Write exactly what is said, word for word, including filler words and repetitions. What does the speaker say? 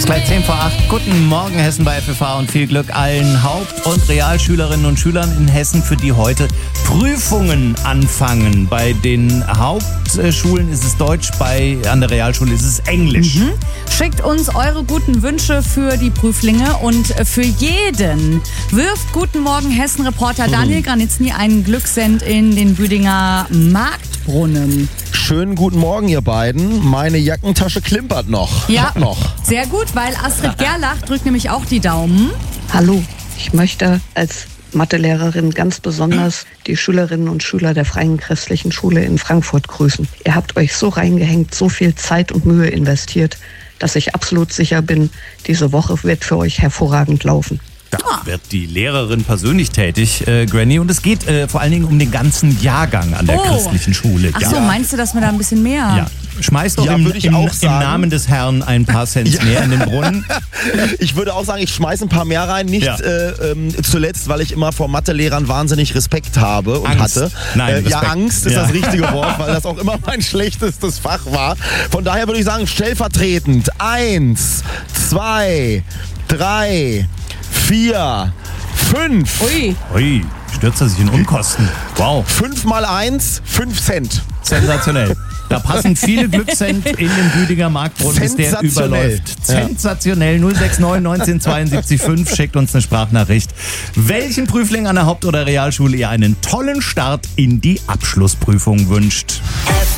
Gleich zehn vor acht. Guten Morgen Hessen bei F F H und viel Glück allen Haupt- und Realschülerinnen und Schülern in Hessen, für die heute Prüfungen anfangen. Bei den Hauptschulen ist es Deutsch, bei an der Realschule ist es Englisch. Mhm. Schickt uns eure guten Wünsche für die Prüflinge und für jeden wirft Guten Morgen Hessen-Reporter Daniel Granitzny einen Glückssend in den Büdinger Marktbrunnen. Schönen guten Morgen, ihr beiden. Meine Jackentasche klimpert noch. Ja, Hab noch. Sehr gut, weil Astrid Gerlach drückt nämlich auch die Daumen. Hallo, ich möchte als Mathelehrerin ganz besonders die Schülerinnen und Schüler der Freien Christlichen Schule in Frankfurt grüßen. Ihr habt euch so reingehängt, so viel Zeit und Mühe investiert, dass ich absolut sicher bin, diese Woche wird für euch hervorragend laufen. Da wird die Lehrerin persönlich tätig, äh, Granny. Und es geht äh, vor allen Dingen um den ganzen Jahrgang an der Oh. christlichen Schule. Ach so, meinst du, dass wir da ein bisschen mehr... Ja. Schmeiß doch Ja, im, würde ich im, auch im sagen. Namen des Herrn ein paar Cent Ja. mehr in den Brunnen. Ich würde auch sagen, ich schmeiße ein paar mehr rein. Nicht Ja. äh, ähm, zuletzt, weil ich immer vor Mathelehrern wahnsinnig Respekt habe und Angst. hatte. Nein, äh, ja, Respekt. Angst ist Ja. das richtige Wort, weil das auch immer mein schlechtestes Fach war. Von daher würde ich sagen, stellvertretend. Eins, zwei, drei, vier, fünf. Ui. Ui, stürzt er sich in Unkosten. Wow, Fünf mal eins, fünf Cent. sensationell. Da passen viele Glückscent in den Büdinger Marktbrunnen, bis der Sensationell. überläuft. Ja. Sensationell. null sechs neun neunzehn zweiundsiebzig fünf. Schickt uns eine Sprachnachricht. Welchen Prüfling an der Haupt- oder Realschule ihr einen tollen Start in die Abschlussprüfung wünscht.